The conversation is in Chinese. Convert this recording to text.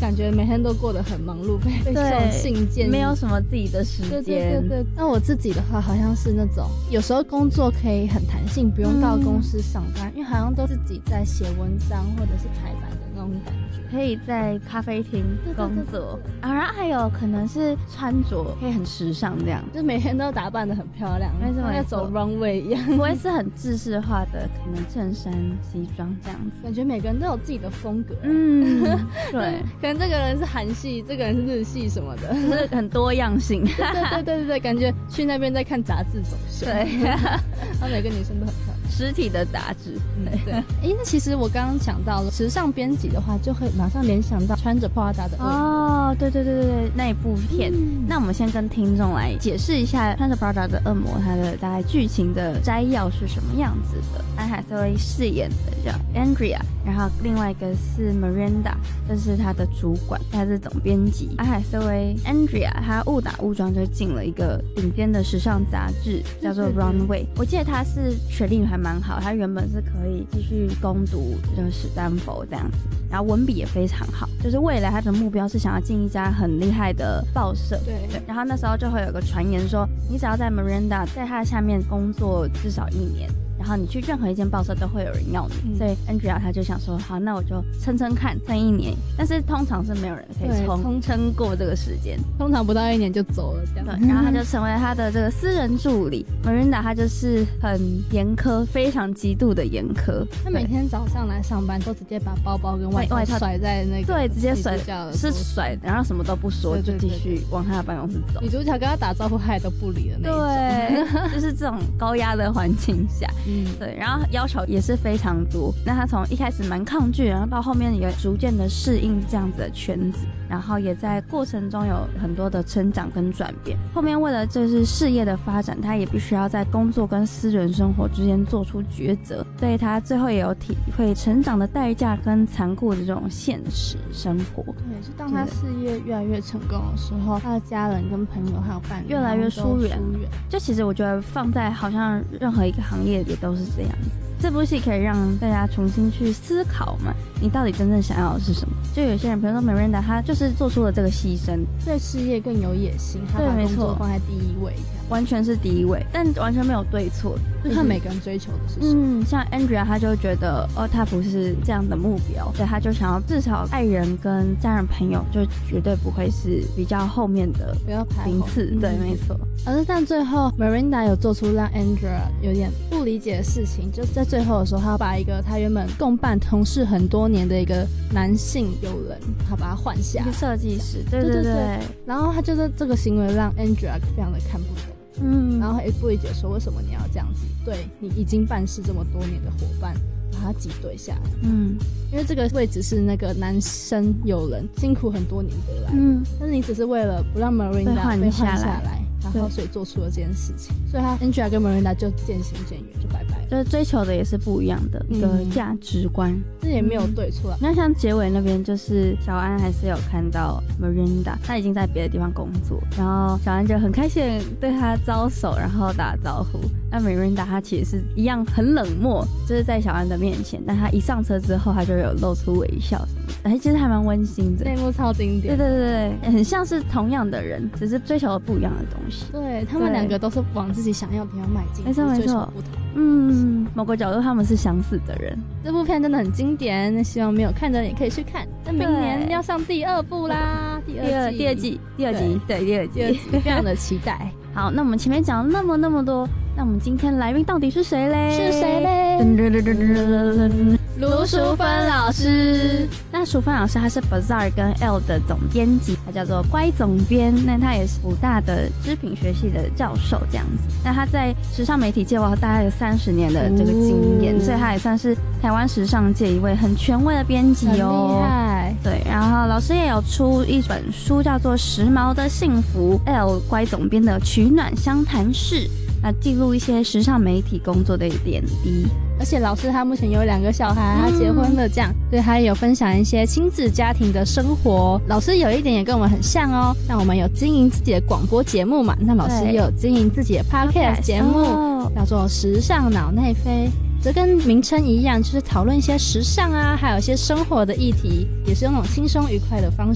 感觉每天都过得很忙碌，被这种信件， 没有什么自己的时间。 对。那我自己的话，好像是那种有时候工作可以很弹性，不用到公司上班，因为好像都自己在写文章或者是排版的那种感觉， 可以在咖啡厅工作啊，然后还有可能是穿着可以很时尚这样， 就每天都打扮得很漂亮， 没错， 像走 runway 一样， 不会是很制式化的，可能衬衫、西装这样子， 感觉每个人都有自己的风格。 对， 可能这个人是韩系，这个人是日系什么的， 就是很多样性。 对，感觉去那边在看杂志走秀。 对， 然后每个女生都很漂亮。 实体的杂志， 对。那其实我刚刚讲到了时尚编辑的话，就会马上联想到穿着 Prada 的恶魔。 对，那一部片。那我们先跟听众来解释一下穿着 Prada 的恶魔它的大概剧情的摘要是什么样子的。安海瑟薇饰演的叫 Andrea， 然后另外一个是 Miranda， 这是她的主管，她是总编辑。安海瑟薇 Andrea 她误打误撞就进了一个顶尖的时尚杂志，叫做 Runway。我记得她是学历还蛮好，她原本是可以继续攻读就是史丹佛这样子，然后文笔也非常好，就是未来她的目标是想要进一家很厉害的报社。对，然后那时候就会有个传言说，你只要在 Miranda 在她下面工作至少1年，然后你去任何一间报社都会有人要你，所以 Andrea 她就想说，好，那我就撑看撑1年，但是通常是没有人可以撑过这个时间， 通常不到1年就走了这样。 对，然后她就成为她的这个私人助理。Miranda 她就是很严苛，非常极度的严苛， 她每天早上来上班都直接把包包跟外套甩在那个， 对，直接甩，是甩，然后什么都不说，就继续往她的办公室走。 女主角跟她打招呼，她也都不理的那种。 对，就是这种高压的环境下。对，然后要求也是非常多。那他从一开始蛮抗拒，然后到后面也逐渐的适应这样子的圈子，然后也在过程中有很多的成长跟转变。后面为了就是事业的发展，他也必须要在工作跟私人生活之间做出抉择，所以他最后也有体会成长的代价跟残酷的这种现实生活。 对，是当他事业越来越成功的时候，他的家人跟朋友还有伴侣越来越疏远。就其实我觉得放在好像任何一个行业也都是这样子。这部戏可以让大家重新去思考嘛，你到底真正想要的是什么？就有些人，比如说 Miranda， 她就是做出了这个牺牲， 对事业更有野心，她把工作放在第1位， 完全是第1位，但完全没有对错， 就是看每个人追求的是什么。 像 Andrea 她就觉得她不是这样的目标，所以她就想要至少爱人跟家人朋友就绝对不会是比较后面的名次。对，没错。 但最后 Miranda 有做出让 Andrea 有点不理解的事情，就在最后的时候，他把一个他原本共伴同事很多年的一个男性友人，他把他换下，一个设计师。对， 然后他就是这个行为让 Andrea 非常的看不懂，然后也不理解说为什么你要这样子对你已经办事这么多年的伙伴把他挤兑下来。因为这个位置是那个男生友人辛苦很多年得来，但是你只是为了不让 Miranda 被换下来，然后所以做出了这件事情，所以他 Andrea 跟 Miranda 就渐行渐远，就拜拜了。 就是追求的也是不一样的一个价值观， 这也没有对错。 那像结尾那边，就是小安还是有看到 Miranda， 他已经在别的地方工作，然后小安就很开心对他招手，然后打招呼。那 Miranda 他其实是一样很冷漠，就是在小安的面前，但他一上车之后，他就有露出微笑什么的，其实还蛮温馨的。 那一幕超经典。 对，很像是同样的人，只是追求了不一样的东西。 对，他们两个都是往自己想要的地方迈进， 没错， 不同。 某个角度他们是相似的人。 这部片真的很经典，希望没有看的人也可以去看。那明年要上第2部啦，第二季，非常的期待。 好，那我们前面讲了那么多，那我们今天来宾到底是谁嘞？ 卢淑芬老师。 那淑芬老师他是 Bazaar 跟 L 的总编辑，他叫做乖总编。那他也是辅大的织品学系的教授这样子。那他在时尚媒体界大概有30年的这个经验，所以他也算是台湾时尚界一位很权威的编辑哦， 很厉害。 对，然后老师也有出一本书叫做《时髦的幸福》，L 乖总编的取暖相谈室，那记录一些时尚媒体工作的点滴。 而且老师他目前有2个小孩，他结婚了这样，所以他也有分享一些亲子家庭的生活。老师有一点也跟我们很像哦，像我们有经营自己的广播节目嘛，那老师也有经营自己的 podcast 节目，叫做时尚脑内飞。这跟名称一样，就是讨论一些时尚啊，还有一些生活的议题，也是用那种轻松愉快的方